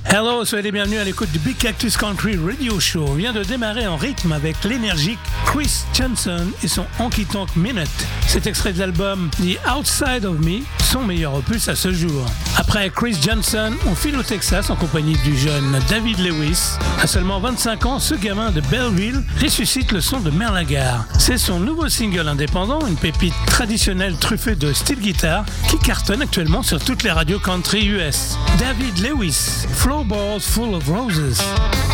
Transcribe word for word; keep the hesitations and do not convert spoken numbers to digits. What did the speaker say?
Hello, soyez les bienvenus à l'écoute du Big Cactus Country Radio Show. On vient de démarrer en rythme avec l'énergique Chris Johnson et son Honky Tonk Minute. C'est extrait de l'album The Outside of Me, son meilleur opus à ce jour. Après Chris Johnson, on file au Texas en compagnie du jeune David Lewis. À seulement vingt-cinq ans, ce gamin de Belleville ressuscite le son de Merle Haggard. C'est son nouveau single indépendant, une pépite traditionnelle truffée de style guitare qui cartonne actuellement sur toutes les radios country U S. David Lewis, Flow Balls Full of Roses.